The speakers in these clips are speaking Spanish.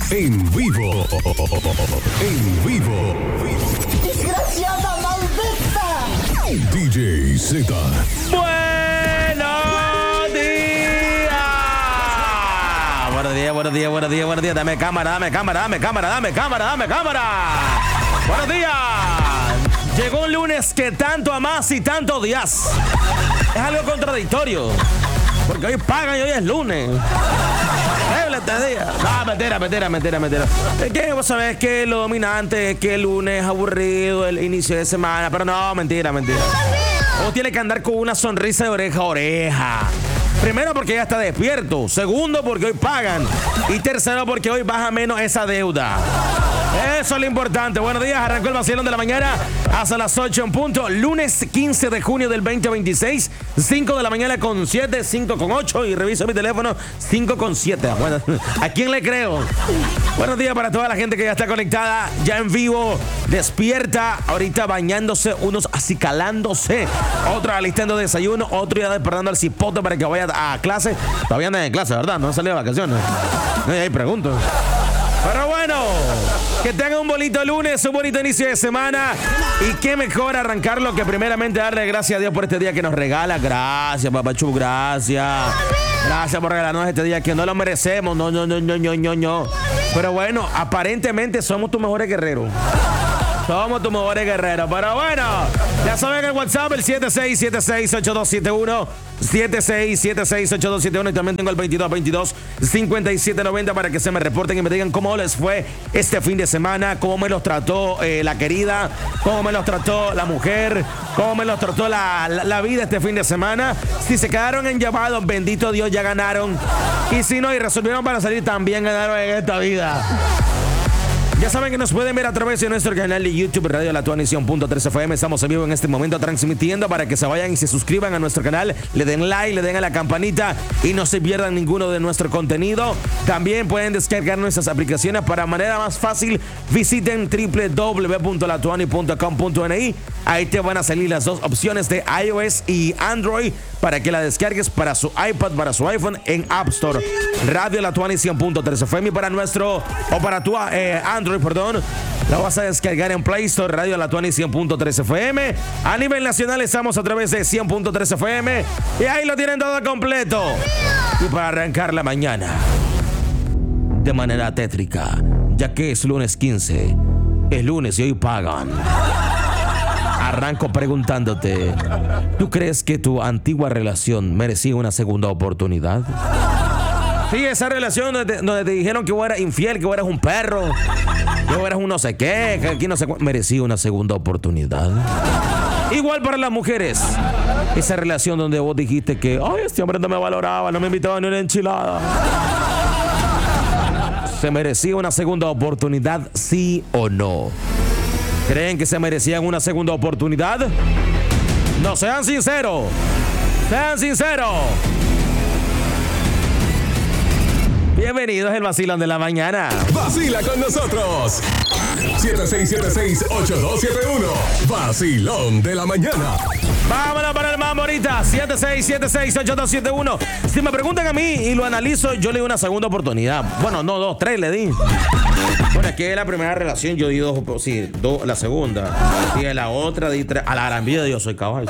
En vivo. En vivo. ¡Desgraciada maldita! DJ Z. Buenos días. Dame cámara. Buenos días. Llegó un lunes que tanto amas y tanto odias. Es algo contradictorio. Porque hoy pagan y hoy es lunes. Este día. No, mentira. Es que vos sabés que lo dominante es que el lunes es aburrido, el inicio de semana. Pero no, mentira. Vos tienes que andar con una sonrisa de oreja a oreja. Primero porque ya está despierto. Segundo porque hoy pagan. Y tercero porque hoy baja menos esa deuda. Eso es lo importante. Buenos días, arrancó el vacilón de la mañana hasta las 8 en punto. Lunes 15 de junio del 2026. 5 de la mañana con 7, 5 con 8. Y reviso mi teléfono, 5 con 7. Bueno, ¿a quién le creo? Buenos días para toda la gente que ya está conectada, ya en vivo, despierta, ahorita bañándose, unos acicalándose, otros alistando desayuno, otro ya despertando al cipote para que vaya a clase. Todavía andan en clase, ¿verdad? No han salido de vacaciones. Ahí pregunto. Pero bueno, que tengan un bonito lunes, un bonito inicio de semana. Y qué mejor arrancarlo que primeramente darle gracias a Dios por este día que nos regala. Gracias, Papachu, gracias. Gracias por regalarnos este día que no lo merecemos. No. Pero bueno, aparentemente somos tus mejores guerreros. Pero bueno, ya saben el WhatsApp, el 76768271. 76768271. Y también tengo el 2222-5790 para que se me reporten y me digan cómo les fue este fin de semana, cómo me los trató la querida, cómo me los trató la mujer, cómo me los trató la vida este fin de semana. Si se quedaron en llamado, bendito Dios, ya ganaron. Y si no, y resolvieron para salir, también ganaron en esta vida. Ya saben que nos pueden ver a través de nuestro canal de YouTube, Radio La Tuanición.3 FM. Estamos en vivo en este momento transmitiendo para que se vayan y se suscriban a nuestro canal, le den like, le den a la campanita y no se pierdan ninguno de nuestro contenido. También pueden descargar nuestras aplicaciones para manera más fácil. Visiten www.latuani.com.ni. Ahí te van a salir las dos opciones de iOS y Android para que la descargues para su iPad, para su iPhone en App Store. Radio La Tuanición.3 FM para nuestro, o para tu Android, la vas a descargar en Play Store, Radio La Tuani 100.3 FM. A nivel nacional estamos a través de 100.3 FM y ahí lo tienen todo completo. Y para arrancar la mañana de manera tétrica, ya que es lunes 15, es lunes y hoy pagan. Arranco preguntándote, ¿tú crees que tu antigua relación merecía una segunda oportunidad? Sí, esa relación donde te dijeron que vos eras infiel, que vos eras un perro, que vos eras un no sé qué, que aquí no sé cuánto, merecía una segunda oportunidad. Igual para las mujeres, esa relación donde vos dijiste que, ay, este hombre no me valoraba, no me invitaba ni una enchilada. ¿Se merecía una segunda oportunidad, sí o no? ¿Creen que se merecían una segunda oportunidad? No, sean sinceros. Bienvenidos al vacilón de la mañana. Vacila con nosotros. 76768271. Vacilón de la mañana. Vámonos para el mambo ahorita. 76768271. Si me preguntan a mí y lo analizo, yo le di una segunda oportunidad. Bueno, no, 2, 3 le di. Bueno, es que la primera relación yo di 2, sí, 2, la segunda. Y en la otra di 3. A la gran vida yo soy caballo.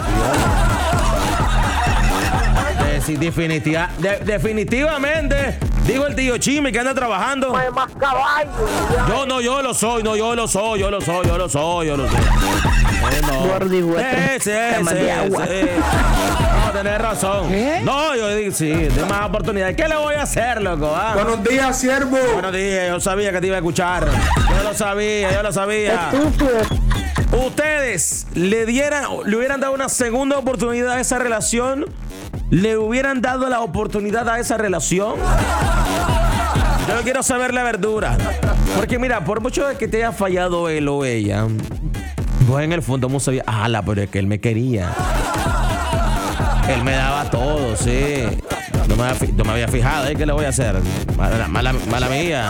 Sí, definitivamente. Digo el tío Chimi que anda trabajando. No hay más caballo. Yo lo soy. No. Ese. No, tenés razón. ¿Qué? No, yo digo, sí, de más oportunidades. ¿Qué le voy a hacer, loco? Buenos días, siervo. Buenos días, yo sabía que te iba a escuchar. Yo lo sabía. ¿Ustedes le hubieran dado una segunda oportunidad a esa relación? ¿Le hubieran dado la oportunidad a esa relación? Yo quiero saber la verdura. Porque mira, por mucho de que te haya fallado él o ella, vos en el fondo no sabías, pero es que él me quería. Él me daba todo, sí. No me había fijado, ¿qué le voy a hacer? Mala mía.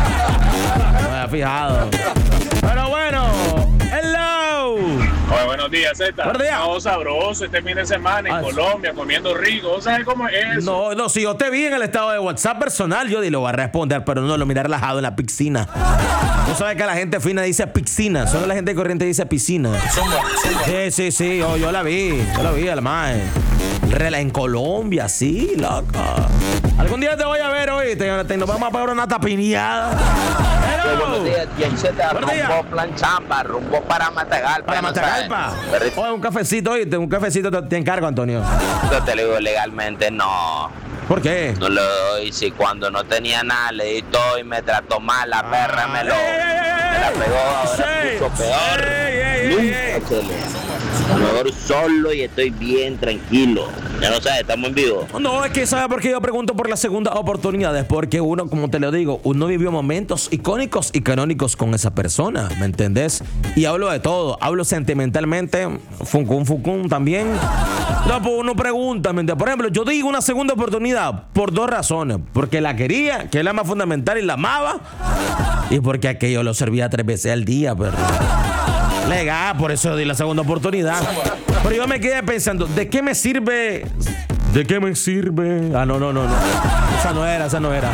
No me había fijado. Pero bueno, hello. Hola, buenos días, Z. Buenos días. No, sabroso este fin de semana en Colombia, comiendo rico. ¿Sabes cómo es eso? No, si yo te vi en el estado de WhatsApp personal, yo lo voy a responder, pero no lo miré relajado en la piscina. Tú sabes que la gente fina dice piscina, solo la gente corriente dice piscina. Sí, yo la vi, el mae. En Colombia, sí, loco. Algún día te voy a ver hoy, nos vamos a pagar una tapineada. Buenos días, Yencheta, Buenos días. rumbo Plan Chamba, rumbo para Matagalpa. Para no Matagalpa. sabes. Oye, un cafecito, oíste, un cafecito te encargo, Antonio. Yo te lo digo legalmente, no. ¿Por qué? No lo doy. Si cuando no tenía nada le di todo y me trató mal, la perra me la pegó, ahora mucho peor. Nunca se le. Mejor solo y estoy bien tranquilo. Ya no sabes, estamos en vivo. No, es que ¿sabes por qué yo pregunto por la segunda oportunidad? Es porque uno, como te lo digo, uno vivió momentos icónicos y canónicos con esa persona, ¿me entendés? Y hablo de todo, hablo sentimentalmente, fucún también. No, pues uno pregunta, ¿me entiendes? Por ejemplo, yo digo una segunda oportunidad por dos razones. Porque la quería, que es la más fundamental, y la amaba. Y porque aquello lo servía 3 veces al día, pero... Legal, por eso di la segunda oportunidad. Pero yo me quedé pensando, ¿de qué me sirve? ¿De qué me sirve? Ah, no. Esa no era.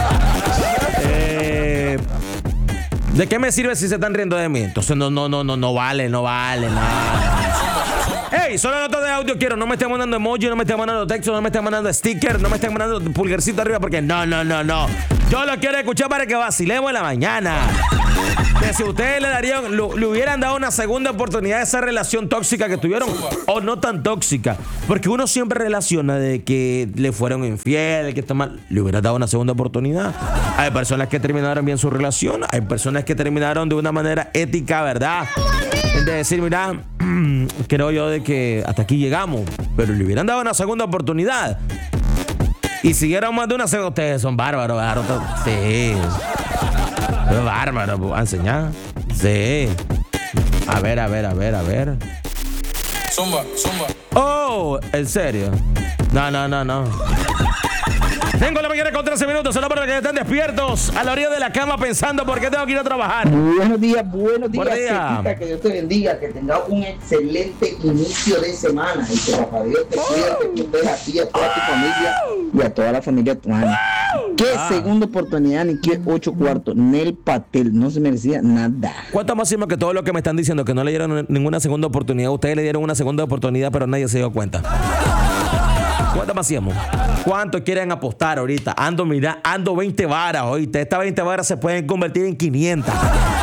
¿De qué me sirve si se están riendo de mí? Entonces no vale nada. Hey, solo nota de audio quiero. No me estén mandando emoji, no me estén mandando texto, no me estén mandando sticker, no me estén mandando pulgarcito arriba porque no. Yo lo quiero escuchar para que vacilemos en la mañana. Que si ustedes le hubieran dado una segunda oportunidad a esa relación tóxica que tuvieron, o no tan tóxica, porque uno siempre relaciona de que le fueron infiel, que está mal, le hubieran dado una segunda oportunidad. Hay personas que terminaron bien su relación, hay personas que terminaron de una manera ética, ¿verdad? De decir, mira, creo yo de que hasta aquí llegamos, pero le hubieran dado una segunda oportunidad. Y siguieron más de una segunda. Ustedes son bárbaros, ¿verdad? Sí. Es bárbaro, ¿a enseñar? Sí. A ver. Zumba. Oh, ¿en serio? No. Tengo la mañana con 13 minutos, solo para que estén despiertos a la orilla de la cama pensando por qué tengo que ir a trabajar. Buenos días, Buenos días. Cetita, que Dios te bendiga, que tengas un excelente inicio de semana y que papá Dios te cuide, te proteja a ti, a toda tu familia y a toda la familia de tu hermano. ¿Qué segunda oportunidad ni qué 8 cuartos? Nel Patel, no se merecía nada. ¿Cuánto máximo que todo lo que me están diciendo que no le dieron ninguna segunda oportunidad? Ustedes le dieron una segunda oportunidad, pero nadie se dio cuenta. ¿Cuánto más hacíamos? ¿Cuánto quieren apostar ahorita? Ando 20 varas, oíste. Estas 20 varas se pueden convertir en 500.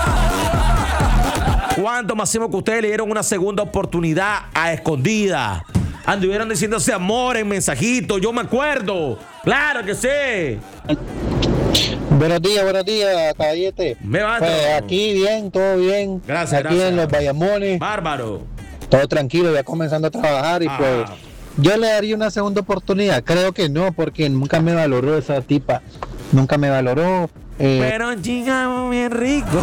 ¿Cuánto más hacemos que ustedes le dieron una segunda oportunidad a escondida? Anduvieron diciéndose amor en mensajitos, yo me acuerdo. ¡Claro que sí! Buenos días, caballete. Me va. Pues aquí bien, todo bien. Gracias. Aquí en los Bayamones. Bárbaro. Todo tranquilo, ya comenzando a trabajar y pues yo le daría una segunda oportunidad. Creo que no, porque nunca me valoró esa tipa. Nunca me valoró. Pero llegamos bien rico.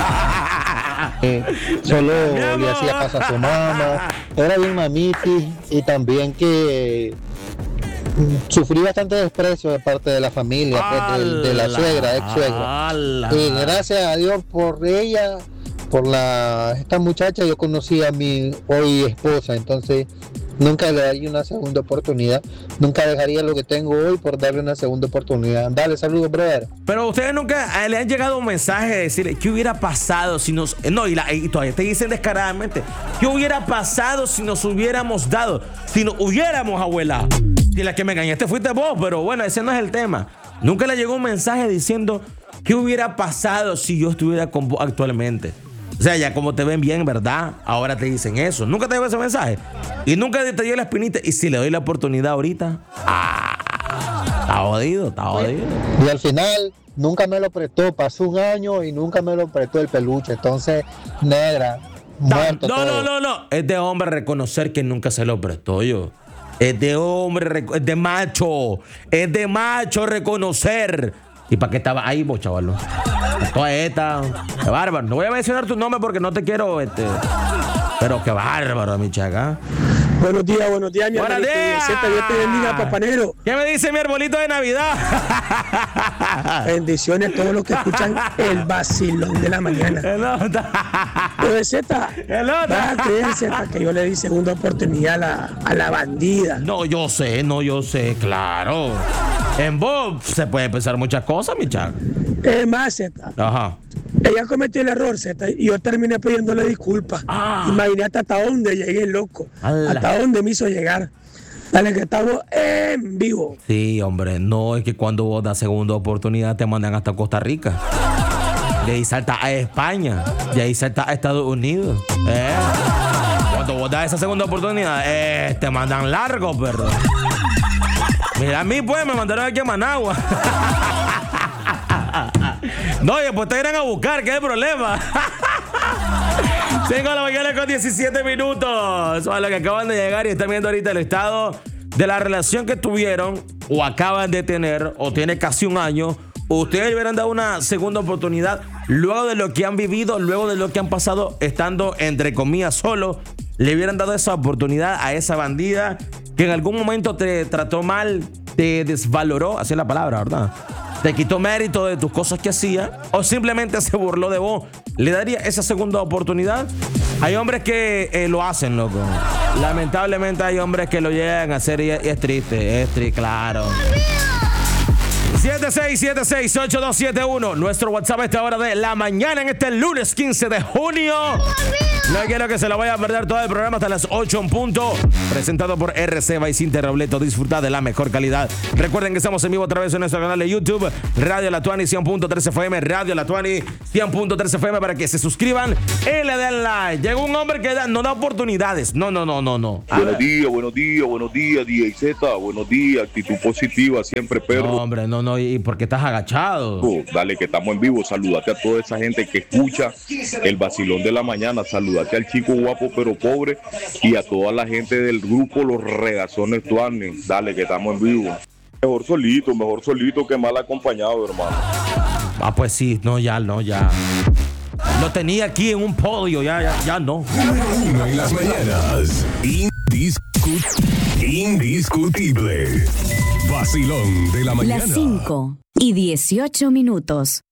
Solo le hacía caso a su mamá. Era bien mamiti y también que sufrí bastante desprecio de parte de la familia, pues, de la suegra, ex suegra. Y gracias a Dios por ella, por esta muchacha, yo conocí a mi hoy esposa. Entonces nunca le daría una segunda oportunidad. Nunca dejaría lo que tengo hoy por darle una segunda oportunidad. Dale, saludos, brother. Pero ustedes nunca le han llegado un mensaje de decirle qué hubiera pasado si nos... No, y todavía te dicen descaradamente, ¿qué hubiera pasado si nos hubiéramos dado? Si nos hubiéramos, abuela. Si la que me engañaste fuiste vos, pero bueno, ese no es el tema. Nunca le llegó un mensaje diciendo qué hubiera pasado si yo estuviera con vos actualmente. O sea, ya como te ven bien, ¿verdad? Ahora te dicen eso. Nunca te llegó ese mensaje. Y nunca te dio la espinita. Y si le doy la oportunidad ahorita, está jodido. Y al final, nunca me lo prestó. Pasó un año y nunca me lo prestó el peluche. Entonces, negra, muerto todo. No. Es de hombre reconocer que nunca se lo prestó yo. Es de hombre, es de macho. Es de macho reconocer. ¿Y para qué estaba ahí vos, chaval? Toda esta. Qué bárbaro. No voy a mencionar tu nombre porque no te quiero, pero qué bárbaro, mi chaca. Buenos días, mi Buenos hermanito. días. Dios te bendiga, papanero. ¿Qué me dice mi arbolito de Navidad? Bendiciones a todos los que escuchan el vacilón de la mañana. Oye, Z, vas a creer, Z, que yo le di segunda oportunidad a la bandida. No, yo sé, claro. En vos se puede pensar muchas cosas, mi chaco. Es más, Z. Ajá. Ella cometió el error, Z, y yo terminé pidiéndole disculpas. Imagínate hasta dónde llegué, loco. Hasta dónde me hizo llegar. Dale, que estamos en vivo. Sí, hombre, no, es que cuando vos das segunda oportunidad te mandan hasta Costa Rica. De ahí salta a España. De ahí salta a Estados Unidos. Cuando vos das esa segunda oportunidad, te mandan largo, perro. Mira, a mí pues me mandaron aquí a Managua. No, y después te irán a buscar, ¿qué es el problema? 5 de la mañana con 17 minutos. Eso es lo que acaban de llegar y están viendo ahorita el estado de la relación que tuvieron o acaban de tener o tiene casi un año. Ustedes le hubieran dado una segunda oportunidad luego de lo que han vivido, luego de lo que han pasado estando entre comillas solo. Le hubieran dado esa oportunidad a esa bandida que en algún momento te trató mal, te desvaloró, así es la palabra, ¿verdad? Te quitó mérito de tus cosas que hacía o simplemente se burló de vos. ¿Le daría esa segunda oportunidad? Hay hombres que lo hacen, loco. Lamentablemente hay hombres que lo llegan a hacer y es triste, claro. 76768271. Nuestro WhatsApp a esta hora de la mañana en este lunes 15 de junio. No quiero que se lo vaya a perder todo el programa hasta las 8 en punto. Presentado por RC Vicente Robleto. Disfruta de la mejor calidad. Recuerden que estamos en vivo a través de nuestro canal de YouTube, Radio La Tuani 100.3 FM, Radio La Tuani 100.3 FM, para que se suscriban y le den like. Llegó un hombre que no da oportunidades. No. Buenos días, DJ Z. Buenos días, actitud positiva, siempre, perro. No, hombre, no. ¿Y por qué estás agachado? Dale, que estamos en vivo. Saludate a toda esa gente que escucha el vacilón de la mañana. Saludate al chico guapo pero pobre y a toda la gente del grupo Los Regazones Tuani. Dale, que estamos en vivo. Mejor solito que mal acompañado, hermano. Pues sí, ya. Lo tenía aquí en un podio, ya no. Uno en las mañanas. Indiscutible. Vacilón de la mañana. Las 5:18 minutos.